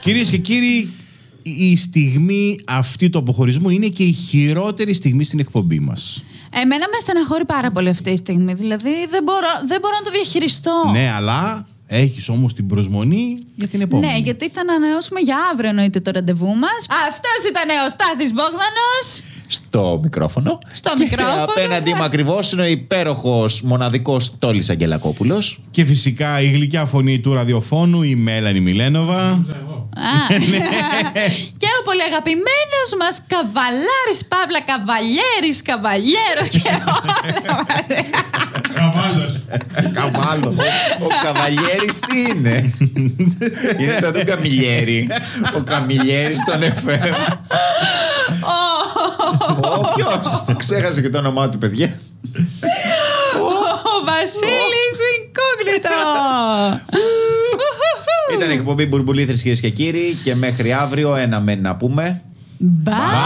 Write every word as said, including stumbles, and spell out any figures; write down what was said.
Κυρίες και κύριοι, η στιγμή αυτή του αποχωρισμού είναι και η χειρότερη στιγμή στην εκπομπή μας. Εμένα με στεναχωρεί πάρα πολύ αυτή η στιγμή. Δηλαδή δεν μπορώ, δεν μπορώ να το διαχειριστώ. Ναι, αλλά έχεις όμως την προσμονή για την επόμενη. Ναι, γιατί θα ανανεώσουμε για αύριο εννοείται το ραντεβού μας. Αυτός ήταν ο Στάθης Μπόγδανος. Στο μικρόφωνο. Στο και μικρόφωνο. απέναντί μου ακριβώς είναι ο υπέροχος μοναδικός Τόλης Αγγελακόπουλος. Και φυσικά η γλυκιά φωνή του ραδιοφώνου, η Μέλανη Μιλένοβα. Α, και ο πολύ αγαπημένος μας Καβαλάρης Παύλα Καβαλιέρης Καβαλιέρος και όλα μαζί. Καβάλος. Καβάλο. Ο Καβαλιέρης τι είναι? Είναι σαν τον Καμιλιέρη. Ο Καμιλιέρης στον εφ εμ. Όποιος. Ξέχασε και το όνομά του, παιδιά. Ο Βασίλης Ινκόγνητο. Ήταν εκπομπή Μπουρμπουλήθρες, κυρίες και κύριοι. Και μέχρι αύριο ένα μένει να πούμε. Bye.